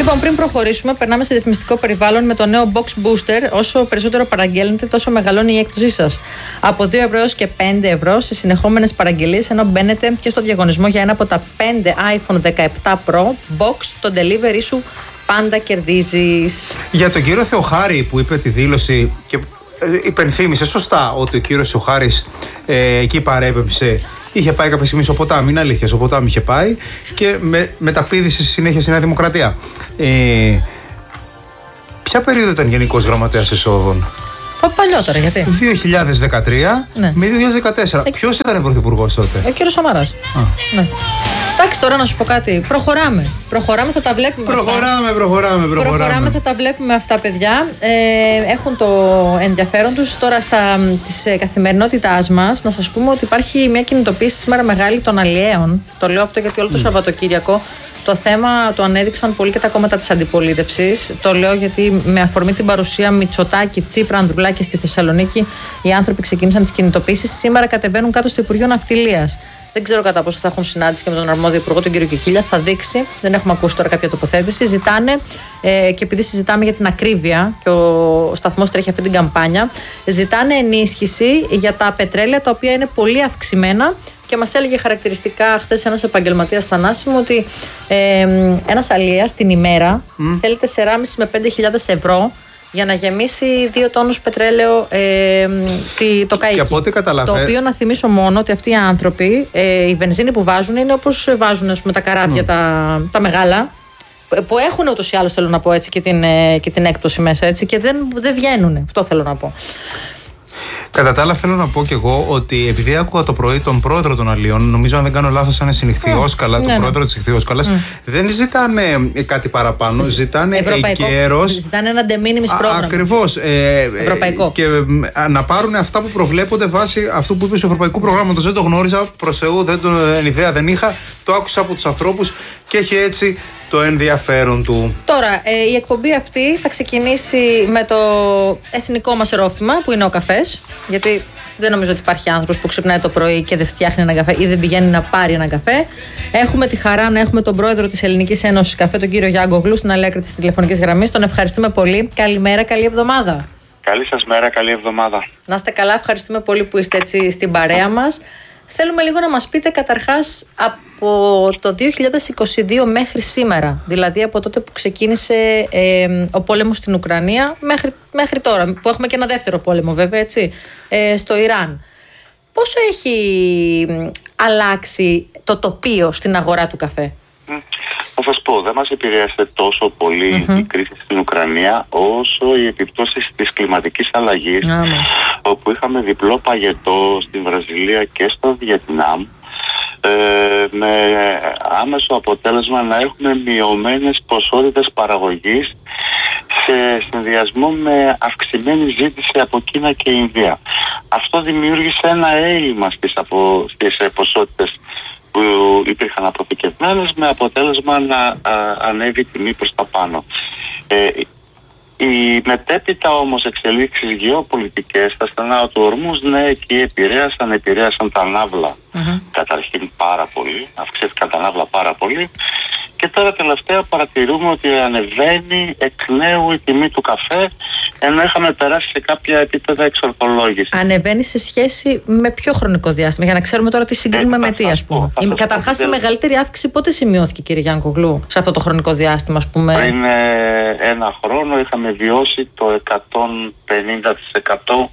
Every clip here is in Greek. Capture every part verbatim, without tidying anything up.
Λοιπόν, πριν προχωρήσουμε, περνάμε σε διαφημιστικό περιβάλλον με το νέο Box Booster. Όσο περισσότερο παραγγέλνετε, τόσο μεγαλώνει η έκπτωσή σας. Από δύο ευρώ έως και πέντε ευρώ σε συνεχόμενες παραγγελίες, ενώ μπαίνετε και στο διαγωνισμό για ένα από τα πέντε άιφον δεκαεπτά Pro Box, το delivery σου πάντα κερδίζεις. Για τον κύριο Θεοχάρη που είπε τη δήλωση και υπενθύμησε σωστά ότι ο κύριος Θεοχάρης ε, εκεί παρέπεψε. Είχε πάει κάποια στιγμή στο ποτάμι, είναι αλήθεια. Στο ποτάμι είχε πάει και με, μεταπήδησε στη συνέχεια στη Νέα Δημοκρατία. Ε, ποια περίοδο ήταν γενικός γραμματέας εσόδων? Παλιότερα, γιατί? δύο χιλιάδες δεκατρία ναι. με δύο χιλιάδες δεκατέσσερα. Ε, Ποιος ήταν πρωθυπουργός τότε? Ο κύριος Σαμαράς. Ναι. Εντάξει, τώρα να σου πω κάτι. Προχωράμε. Προχωράμε, θα τα βλέπουμε. Προχωράμε, αυτά. προχωράμε, προχωράμε. Προχωράμε, θα τα βλέπουμε αυτά, παιδιά. Ε, έχουν το ενδιαφέρον τους. Τώρα, στα της καθημερινότητάς μας, να σας πούμε ότι υπάρχει μια κινητοποίηση σήμερα μεγάλη των αλλιέων. Το λέω αυτό γιατί όλο το mm. Σαββατοκύριακο το θέμα το ανέδειξαν πολύ και τα κόμματα της αντιπολίτευσης. Το λέω γιατί με αφορμή την παρουσία Μητσοτάκη, Τσίπρα, Ανδρουλάκη στη Θεσσαλονίκη, οι άνθρωποι ξεκίνησαν τις κινητοποίησεις. Σήμερα κατεβαίνουν κάτω στο Υπουργείο Ναυτιλίας. Δεν ξέρω κατά πόσο θα έχουν συνάντηση και με τον αρμόδιο υπουργό, τον κύριο Κικίλια. Θα δείξει. Δεν έχουμε ακούσει τώρα κάποια τοποθέτηση. Ζητάνε, ε, και επειδή συζητάμε για την ακρίβεια και ο σταθμός τρέχει αυτή την καμπάνια, ζητάνε ενίσχυση για τα πετρέλαια τα οποία είναι πολύ αυξημένα. Και μας έλεγε χαρακτηριστικά χθες ένας επαγγελματίας Θανάση μου ότι ε, ένας αλιέας την ημέρα mm. θέλει τεσσεράμισι με πέντε χιλιάδες ευρώ για να γεμίσει δύο τόνους πετρέλαιο ε, το καΐκι. Το οποίο να θυμίσω μόνο ότι αυτοί οι άνθρωποι, ε, η βενζίνη που βάζουν είναι όπως βάζουν ας πούμε, τα καράβια mm. τα, τα μεγάλα, που έχουν ούτως ή άλλως, θέλω να πω έτσι, και την, ε, και την έκπτωση μέσα έτσι, και δεν, δεν βγαίνουν. Αυτό θέλω να πω. Κατά τα άλλα, θέλω να πω κι εγώ ότι επειδή άκουγα το πρωί τον πρόεδρο των Αλλιών, νομίζω αν δεν κάνω λάθος, αν είναι συνηχθιόσκαλα, mm. τον ναι, πρόεδρο της Ιχθυόσκαλας, mm. δεν ζητάνε κάτι παραπάνω, ζητάνε εγκαίρος. Ζητάνε ένα de minimis πρόγραμμα. Ακριβώς. Ε, Ευρωπαϊκό. Και ε, να πάρουν αυτά που προβλέπονται βάσει αυτού που είπε στο Ευρωπαϊκού Προγράμματος. Δεν το γνώριζα, προς Θεού, δεν τον ιδέα δεν είχα. Το άκουσα από τους ανθρώπους και έχει έτσι το ενδιαφέρον του. Τώρα, ε, η εκπομπή αυτή θα ξεκινήσει με το εθνικό μας ρόφημα που είναι ο καφές. Γιατί δεν νομίζω ότι υπάρχει άνθρωπος που ξυπνάει το πρωί και δεν φτιάχνει έναν καφέ ή δεν πηγαίνει να πάρει έναν καφέ. Έχουμε τη χαρά να έχουμε τον πρόεδρο της Ελληνικής Ένωσης Καφέ, τον κύριο Γιάνγκογλου, στην άλλη άκρη της τηλεφωνικής γραμμής. Τον ευχαριστούμε πολύ. Καλημέρα, καλή εβδομάδα. Καλή σας μέρα, καλή εβδομάδα. Να είστε καλά, ευχαριστούμε πολύ που είστε έτσι στην παρέα μας. Θέλουμε λίγο να μας πείτε καταρχάς από το δύο χιλιάδες είκοσι δύο μέχρι σήμερα, δηλαδή από τότε που ξεκίνησε ε, ο πόλεμος στην Ουκρανία μέχρι, μέχρι τώρα, που έχουμε και ένα δεύτερο πόλεμο βέβαια, έτσι, ε, στο Ιράν. Πόσο έχει αλλάξει το τοπίο στην αγορά του καφέ? Θα σας πω, δεν μας επηρέασε τόσο πολύ mm-hmm. η κρίση στην Ουκρανία όσο οι επιπτώσεις της κλιματικής αλλαγής, mm-hmm. όπου είχαμε διπλό παγετό στην Βραζιλία και στο Βιετνάμ, ε, με άμεσο αποτέλεσμα να έχουμε μειωμένες ποσότητες παραγωγής σε συνδυασμό με αυξημένη ζήτηση από Κίνα και Ινδία. Αυτό δημιούργησε ένα έλλειμμα στις, απο, στις ποσότητες που υπήρχαν αποθηκευμένες, με αποτέλεσμα να α, ανέβει η τιμή προς τα πάνω. Ε, οι μετέπειτα όμως εξελίξεις γεωπολιτικές στα στενά του Ορμούζ, ναι, εκεί επηρέασαν, επηρέασαν τα ναύλα mm-hmm. καταρχήν πάρα πολύ, αυξήθηκαν τα ναύλα πάρα πολύ, και τώρα τελευταία παρατηρούμε ότι ανεβαίνει εκ νέου η τιμή του καφέ, ενώ είχαμε περάσει σε κάποια επίπεδα εξορθολόγηση. Ανεβαίνει σε σχέση με ποιο χρονικό διάστημα, για να ξέρουμε τώρα τι συγκρίνουμε ε, με τι, ας πούμε. Η, καταρχάς, η μεγαλύτερη αύξηση πότε σημειώθηκε, κύριε Γιάνγκογλου, σε αυτό το χρονικό διάστημα, ας πούμε? Πριν ε, ένα χρόνο είχαμε βιώσει το εκατόν πενήντα τοις εκατό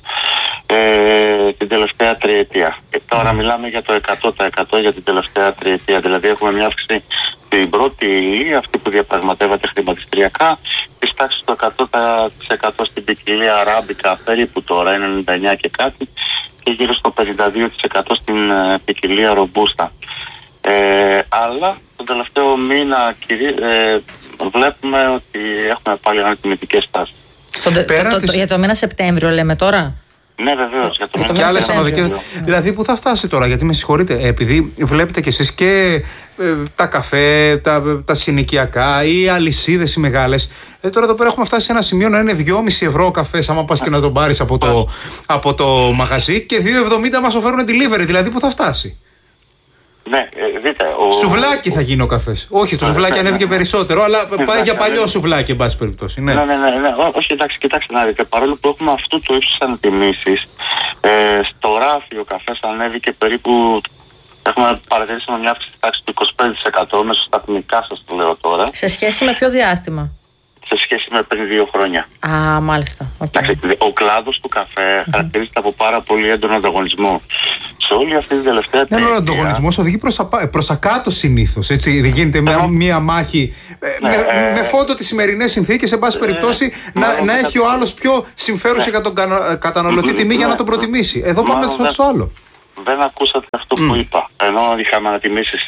ε, την τελευταία τριετία. Και τώρα mm. μιλάμε για το εκατό τοις εκατό για την τελευταία τριετία. Δηλαδή έχουμε μια αύξηση στην πρώτη ύλη, αυτή που διαπραγματεύεται χρηματιστηριακά, της τάξης του εκατό τοις εκατό στην ποικιλία αράμπικα, περίπου τώρα είναι ενενήντα εννιά και κάτι, και γύρω στο πενήντα δύο τοις εκατό στην uh, ποικιλία ρομπούστα. Ε, αλλά τον τελευταίο μήνα κυρί, ε, βλέπουμε ότι έχουμε πάλι ανατιμητικές τάσεις. Το, το, το, το, για το μήνα Σεπτέμβριο λέμε τώρα. Ναι, βεβαίως. Για το και άλλες αναδικές. Δηλαδή, πού θα φτάσει τώρα, γιατί με συγχωρείτε, επειδή βλέπετε κι εσείς και ε, τα καφέ, τα, τα συνοικιακά ή οι αλυσίδες οι μεγάλες. Ε, τώρα εδώ πέρα έχουμε φτάσει σε ένα σημείο να είναι δυόμισι ευρώ ο καφές, άμα πας και να τον πάρεις από το, από το μαγαζί, και δύο εβδομήντα μας offerούν delivery. Δηλαδή, πού θα φτάσει? Ναι, ε, δείτε. Ο... Σουβλάκι θα γίνει ο καφές. Όχι, το σουβλάκι ναι, ανέβηκε ναι, περισσότερο, αλλά ναι, πάει ναι, για παλιό ναι, σουβλάκι, εν πάση περιπτώσει. Ναι, ναι, ναι. ναι, ναι. Ό, όχι, εντάξει, κοιτάξτε να δείτε. Παρόλο που έχουμε αυτού του ύψους ανατιμήσεις, ε, στο ράφι ο καφές ανέβηκε περίπου. Έχουμε παρατηρήσει μια αύξηση τάξη του είκοσι πέντε τοις εκατό μεσοσταθμικά, σας το λέω τώρα. Σε σχέση με ποιο διάστημα? Σε σχέση με πριν δύο χρόνια. Α, μάλιστα. Okay. Ο κλάδος του καφέ mm-hmm. χαρακτηρίζεται από πάρα πολύ έντονο ανταγωνισμό. Σε όλη αυτή την τελευταία περίοδο. Ναι, ο ανταγωνισμός οδηγεί προς, απα... προς ακάτω συνήθως. Έτσι, γίνεται μια, μια μάχη ναι, με, ε... με φόντο τις σημερινές συνθήκες, σε πάση ε... περιπτώσει, ε... να, ε... να έχει ο άλλος πιο συμφέρουσα ε... για τον καταναλωτή τιμή για να τον προτιμήσει. Εδώ πάμε ε... στο άλλο. Δεν ακούσατε αυτό mm. που είπα. Ενώ είχαμε ανατιμήσεις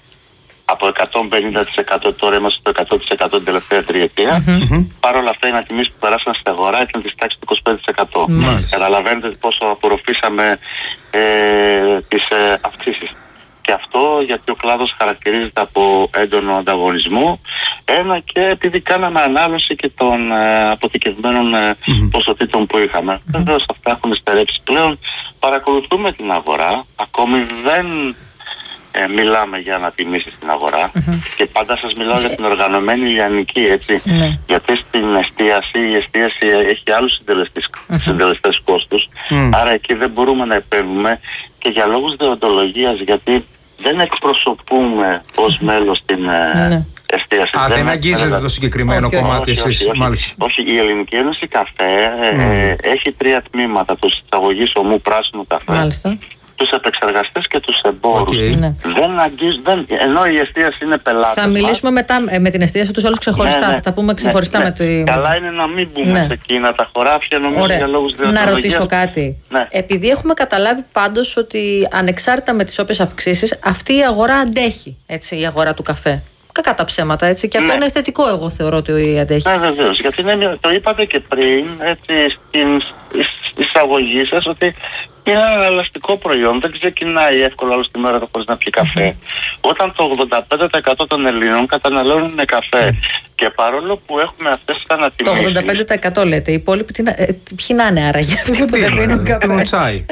από εκατόν πενήντα τοις εκατό, τώρα είμαστε στο εκατό τοις εκατό την τελευταία τριετία. Mm-hmm. Παρ' όλα αυτά, οι ανατιμήσεις που περάσαν στην αγορά ήταν της τάξης του είκοσι πέντε τοις εκατό. Mm. Καταλαβαίνετε πόσο απορροφήσαμε ε, τις ε, αυξήσεις. Και αυτό γιατί ο κλάδος χαρακτηρίζεται από έντονο ανταγωνισμό. Ένα και επειδή κάναμε ανάλυση και των ε, αποθηκευμένων ε, mm-hmm. ποσοτήτων που είχαμε. Mm-hmm. Βεβαίως αυτά έχουν στερέψει πλέον. Παρακολουθούμε την αγορά. Ακόμη δεν ε, μιλάμε για ανατιμήσεις στην αγορά. Mm-hmm. Και πάντα σας μιλάω για την οργανωμένη λιανική, έτσι. Mm-hmm. Γιατί στην εστίαση, η εστίαση έχει άλλους συντελεστές, mm-hmm. συντελεστές κόστους. Mm-hmm. Άρα εκεί δεν μπορούμε να επέμβουμε και για λόγους δεοντολογίας, γιατί δεν εκπροσωπούμε ως μέλος την mm-hmm. εστίαση. Α, δεν, δεν αγγίζεται το συγκεκριμένο όχι, κομμάτι όχι, εσείς, όχι, όχι, όχι, η Ελληνική Ένωση Καφέ mm. ε, έχει τρία τμήματα. Τους εισαγωγείς ομού πράσινου καφέ, μάλιστα, τους επεξεργαστές και τους εμπόρους. Okay. Ναι. Δεν αγγίζουν, δεν, ενώ η εστίαση είναι πελάτες. Θα μιλήσουμε μας μετά με την εστίαση τους όλους ξεχωριστά. Ναι, ναι, θα τα πούμε ξεχωριστά ναι, ναι. με το. Καλά είναι να μην μπούμε ναι. σε εκείνα τα χωράφια, νομίζω. Ωραία. Για λόγους να ρωτήσω κάτι. Ναι. Επειδή έχουμε καταλάβει πάντως ότι ανεξάρτητα με τις όποιες αυξήσεις, αυτή η αγορά αντέχει. Έτσι, η αγορά του καφέ. Κακά τα ψέματα, έτσι. Και αυτό ναι. είναι θετικό, εγώ θεωρώ ότι αντέχει. Ναι, βεβαίως. Γιατί είναι, το είπατε και πριν, έτσι, στην εισαγωγή σας, ότι είναι ένα ελαστικό προϊόν. Δεν ξεκινάει εύκολα όλη τη μέρα το χωρίς να πιει καφέ. Mm-hmm. Όταν το ογδόντα πέντε τοις εκατό των Ελλήνων καταναλώνουν καφέ. Mm-hmm. Και παρόλο που έχουμε αυτές τις ανατιμήσεις. Το ογδόντα πέντε τοις εκατό λέτε. Οι υπόλοιποι ποιοι να είναι άραγε αυτοί που δεν πίνουν καφέ. Έχουν τσάι.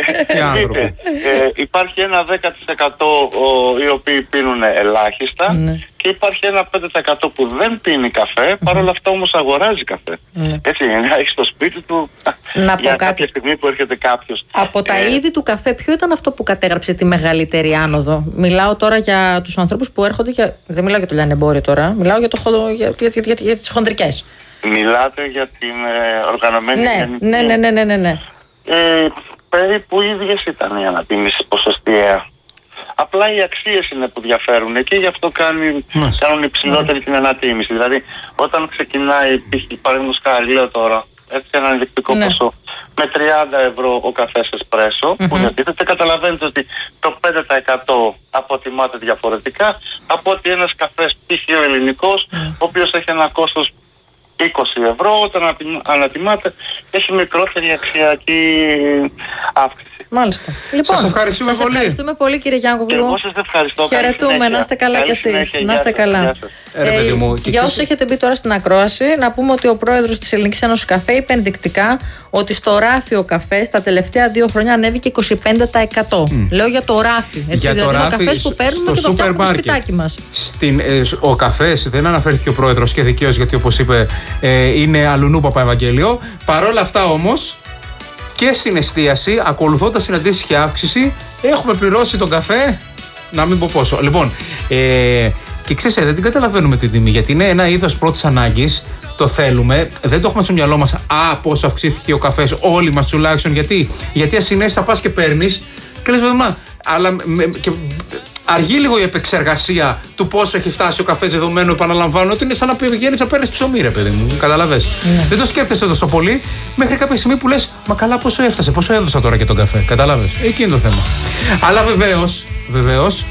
Υπάρχει ένα δέκα τοις εκατό οι οποίοι πίνουν ελάχιστα. Και υπάρχει ένα πέντε τοις εκατό που δεν πίνει καφέ, παρόλα αυτά όμως αγοράζει καφέ. Mm. Έτσι, έχει στο σπίτι του να για πω κάποια κάτι. στιγμή που έρχεται κάποιος. Από τα ε... είδη του καφέ, ποιο ήταν αυτό που κατέγραψε τη μεγαλύτερη άνοδο? Μιλάω τώρα για τους ανθρώπους που έρχονται, για... δεν μιλάω για το λιανεμπόριο τώρα, μιλάω για, το... για... Για... Για... Για... για τις χονδρικές. Μιλάτε για την ε, οργανωμένη ναι, ναι, ναι, ναι, ναι, ναι, ναι. Ε, περίπου ίδιες ήταν οι ανατίμησεις ποσοστιαία. Απλά οι αξίες είναι που διαφέρουν και γι' αυτό κάνουν, κάνουν υψηλότερη mm. την ανατίμηση. Δηλαδή, όταν ξεκινάει, παραδείγματος χάρη, λέω τώρα, έτσι ένα ενδεικτικό mm. ποσό, με τριάντα ευρώ ο καφές εσπρέσο, mm-hmm. που διατίθεται, καταλαβαίνετε ότι το πέντε τοις εκατό αποτιμάται διαφορετικά από ότι ένας καφές π.χ. ο ελληνικός, mm. ο οποίος έχει ένα κόστος είκοσι ευρώ, όταν ανατιμάται έχει μικρότερη αξιακή αύξηση. Μάλιστα. Λοιπόν, σας ευχαριστούμε, σας πολύ. ευχαριστούμε πολύ, κύριε Γιάνγκογλου. Και εγώ σας ευχαριστώ. Χαιρετούμε, να είστε καλά κι εσείς. Να είστε καλά. Ε, ε, μου, για όσους έχετε μπει τώρα στην ακρόαση, να πούμε ότι ο πρόεδρος της Ελληνικής Ένωσης Καφέ είπε ενδεικτικά ότι στο ράφι ο καφές τα τελευταία δύο χρόνια ανέβηκε είκοσι πέντε τοις εκατό. Mm. Λέω για το ράφι. Έτσι, για δηλαδή το ράφι, ο καφές που παίρνουμε και το φτιάχνουμε στο σπιτάκι μας. Στην, ε, ο καφές δεν αναφέρθηκε ο πρόεδρος και δικαίως, γιατί όπως είπε ε, είναι αλουνού Παπαευαγγέλιο. Παρόλα αυτά όμως, και στην εστίαση, ακολουθώντας την αντίστοιχη αύξηση, έχουμε πληρώσει τον καφέ, να μην πω πόσο. Λοιπόν, ε, και ξέρεις, δεν την καταλαβαίνουμε την τιμή, γιατί είναι ένα είδος πρώτης ανάγκης, το θέλουμε, δεν το έχουμε στο μυαλό μας, α, πόσο αυξήθηκε ο καφές, όλοι μας τουλάχιστον, γιατί, γιατί ασυναίσθητα πας και παίρνεις, και λες, μα, αλλά με, και, αργεί λίγο η επεξεργασία του πόσο έχει φτάσει ο καφές, δεδομένου, επαναλαμβάνω, ότι είναι σαν να πηγαίνεις να παίρνεις ψωμί, ρε παιδί μου. Καταλαβες. Ναι. Δεν το σκέφτεσαι τόσο πολύ, μέχρι κάποια στιγμή που λες, μα καλά, πόσο έφτασε, πόσο έδωσα τώρα και τον καφέ. Καταλαβες. Εκεί είναι το θέμα. Αλλά βεβαίως, βεβαίως.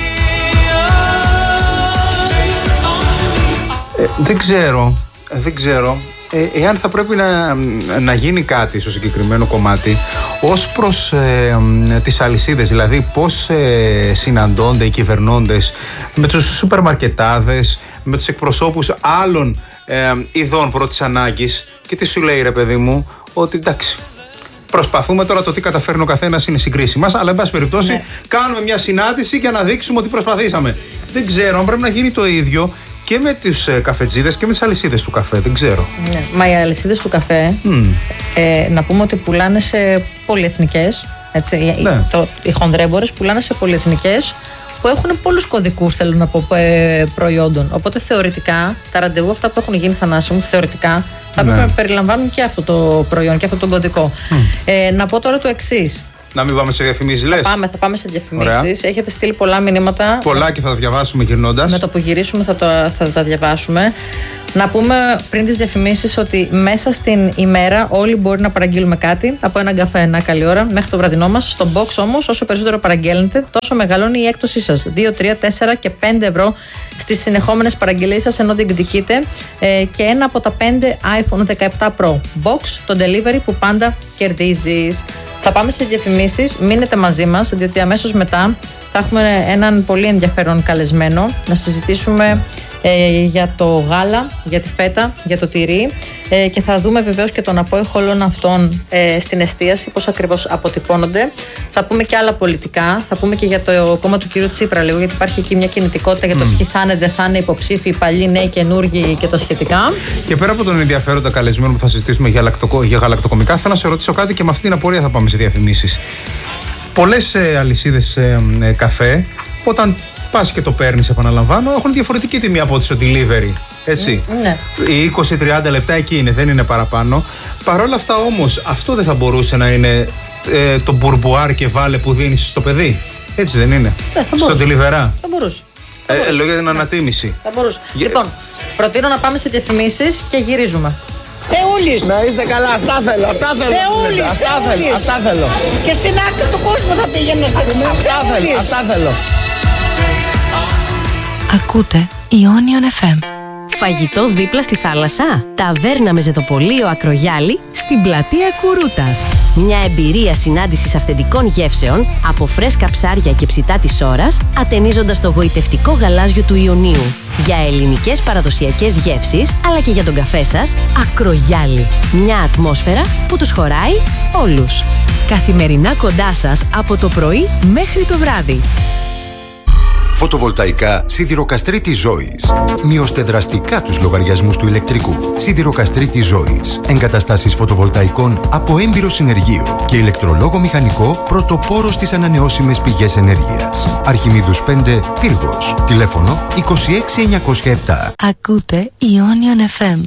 Ε, δεν ξέρω, δεν ξέρω. Ε, εάν θα πρέπει να, να γίνει κάτι στο συγκεκριμένο κομμάτι ως προς ε, τις αλυσίδες, δηλαδή πώς ε, συναντώνται οι κυβερνώντες με τους σούπερ μαρκετάδες, με τους εκπροσώπους άλλων ε, ειδών πρώτης ανάγκης, και τι σου λέει, ρε παιδί μου, ότι εντάξει, Προσπαθούμε τώρα, το τι καταφέρνει ο καθένας είναι συγκρίση μας, αλλά εν πάση περιπτώσει ναι. κάνουμε μια συνάντηση για να δείξουμε ότι προσπαθήσαμε. Δεν ξέρω αν πρέπει να γίνει το ίδιο και με τους ε, καφετζίδες και με τις αλυσίδες του καφέ. Δεν ξέρω. Ναι. Μα οι αλυσίδες του καφέ, mm. ε, να πούμε ότι πουλάνε σε πολυεθνικές. Έτσι, ναι. το, οι χονδρέμπορες πουλάνε σε πολυεθνικές που έχουν πολλούς κωδικούς, θέλω να πω, ε, προϊόντων. Οπότε θεωρητικά τα ραντεβού αυτά που έχουν γίνει, Θανάση μου, θεωρητικά θα ναι. πρέπει να περιλαμβάνουν και αυτό το προϊόν και αυτό τον κωδικό. Mm. Ε, να πω τώρα το εξής. Να μην πάμε σε διαφημίσεις, λες. Θα πάμε, θα πάμε σε διαφημίσεις. Έχετε στείλει πολλά μηνύματα. Πολλά και θα τα διαβάσουμε γυρνώντας. Με το που γυρίσουμε θα, το, θα τα διαβάσουμε. Να πούμε πριν τις διαφημίσεις ότι μέσα στην ημέρα όλοι μπορεί να παραγγείλουμε κάτι. Από έναν καφέ, ένα καλή ώρα, μέχρι το βραδινό μας. Στο box όμως, όσο περισσότερο παραγγέλνετε, τόσο μεγαλώνει η έκπτωσή σας. δύο, τρία, τέσσερα και πέντε ευρώ στις συνεχόμενες παραγγελίες σας, ενώ διεκδικείτε ε, και ένα από τα πέντε άιφον δεκαεπτά Pro box, το delivery που πάντα κερδίζεις. Θα πάμε σε διαφημίσεις, μείνετε μαζί μας, διότι αμέσως μετά θα έχουμε έναν πολύ ενδιαφέρον καλεσμένο να συζητήσουμε ε, για το γάλα, για τη φέτα, για το τυρί ε, και θα δούμε βεβαίως και τον απόϊχο όλων αυτών ε, στην εστίαση, πώς ακριβώς αποτυπώνονται. Θα πούμε και άλλα πολιτικά, θα πούμε και για το κόμμα του κύριου Τσίπρα λίγο, γιατί υπάρχει εκεί μια κινητικότητα για το mm. ποιοι θα είναι, δεν θα είναι υποψήφοι, παλιοί, νέοι, καινούργοι και τα σχετικά. Και πέρα από τον ενδιαφέροντα καλεσμένο που θα συζητήσουμε για, λακτοκο, για γαλακτοκομικά, θέλω να σε ρωτήσω κάτι και με αυτή την απορία θα πάμε σε διαφημίσεις. Πολλές ε, αλυσίδες ε, ε, καφέ, όταν πας και το παίρνεις, επαναλαμβάνω, έχουν διαφορετική τιμή από ό,τι στο delivery. Έτσι. Ναι. Οι είκοσι με τριάντα λεπτά εκεί είναι, δεν είναι παραπάνω. Παρ' όλα αυτά όμως, αυτό δεν θα μπορούσε να είναι ε, το μπουρμπουάρ και βάλε που δίνεις στο παιδί. Έτσι δεν είναι. Ε, θα στο delivery. Θα μπορούσε. Ε, ε, λέω για την ανατίμηση. Θα μπορούσε. Για... Λοιπόν, προτείνω να πάμε σε διαφημίσεις και γυρίζουμε. Θεούλης. Να είστε καλά, αυτά θέλω, αυτά θέλω. Θεούλης, αυτά θέλω, αυτά θέλω. Και στην άκρη του κόσμου θα πήγαινε να σε δούμε. Αυτά θέλω, αυτά θέλω. Ακούτε Ionion εφ εμ. Φαγητό δίπλα στη θάλασσα. Ταβέρνα με ζετοπολείο Ακρογιάλη στην πλατεία Κουρούτας. Μια εμπειρία συνάντησης αυθεντικών γεύσεων από φρέσκα ψάρια και ψητά της ώρας, ατενίζοντας το γοητευτικό γαλάζιο του Ιωνίου. Για ελληνικές παραδοσιακές γεύσεις, αλλά και για τον καφέ σας, Ακρογιάλη. Μια ατμόσφαιρα που τους χωράει όλους. Καθημερινά κοντά σας από το πρωί μέχρι το βράδυ. Φωτοβολταϊκά Σιδηροκαστρίτη Ζώης. Μειώστε δραστικά τους λογαριασμούς του ηλεκτρικού. Σιδηροκαστρίτη Ζώης. Εγκαταστάσεις φωτοβολταϊκών από έμπειρο συνεργείο και ηλεκτρολόγο μηχανικό πρωτοπόρο στις ανανεώσιμες πηγές ενέργειας. Αρχιμίδους πέντε, Πύργος. Τηλέφωνο είκοσι έξι εννιακόσια επτά. Ακούτε Ionion εφ εμ.